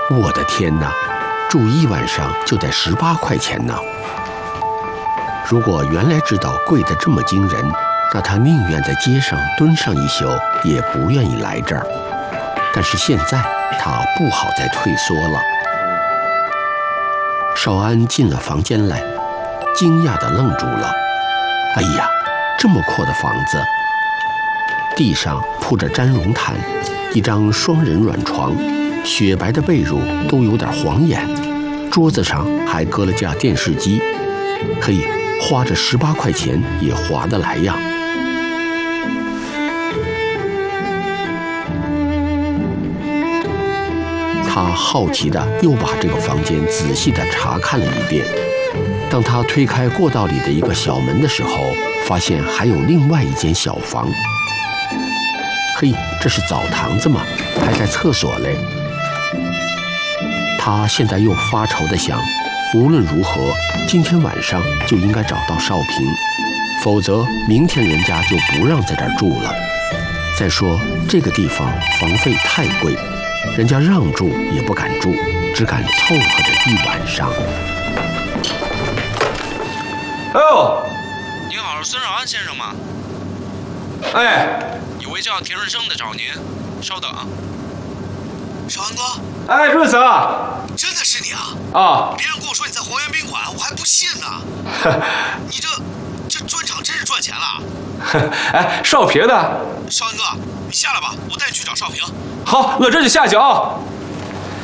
我的天哪，住1晚上就得18块钱呢！如果原来知道贵得这么惊人，那他宁愿在街上蹲上一宿，也不愿意来这儿。但是现在他不好再退缩了。少安进了房间来，惊讶地愣住了。哎呀，这么阔的房子！地上铺着毡绒毯，一张双人软床，雪白的被褥都有点晃眼。桌子上还搁了架电视机，嘿，花着18块钱也划得来呀。他好奇地又把这个房间仔细地查看了一遍。当他推开过道里的一个小门的时候，发现还有另外一间小房。嘿，这是澡堂子嘛，还带厕所嘞。他现在又发愁地想，无论如何，今天晚上就应该找到少平，否则明天人家就不让在这儿住了。再说这个地方房费太贵，人家让住也不敢住，只敢凑合着1晚上。 哎呦， 您好，是孙少安先生吗？ 哎， 有位叫田润生的找您，稍等。 少安哥， 哎，润森啊， 真的是你啊！ 啊， 别人跟我说你在黄源宾馆，我还不信呢。你这专场真是赚钱了。 哎，少平呢？ 少安哥，你下来吧，我带你去找少平。 好，我这就下去啊。